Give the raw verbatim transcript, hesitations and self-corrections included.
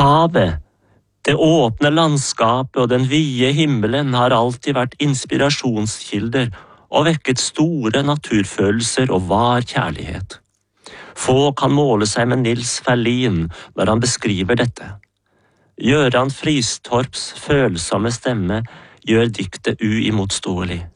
Havet, det åpne landskapet og den vide himmelen har alltid vært inspirasjonskilder og vekket store naturfølelser og var kjærlighet. Få kan måle seg med Nils Ferlin når han beskriver dette. Gøran Fristorps følsomme stemme gjør diktet uimotståelig.